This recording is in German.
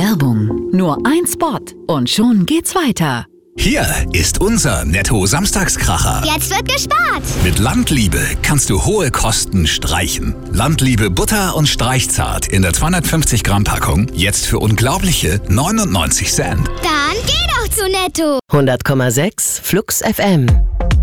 Werbung. Nur ein Spot und schon geht's weiter. Hier ist unser Netto-Samstagskracher. Jetzt wird gespart. Mit Landliebe kannst du hohe Kosten streichen. Landliebe Butter und Streichzart in der 250 Gramm Packung. Jetzt für unglaubliche 99 Cent. Dann geh doch zu Netto. 100,6 Flux FM.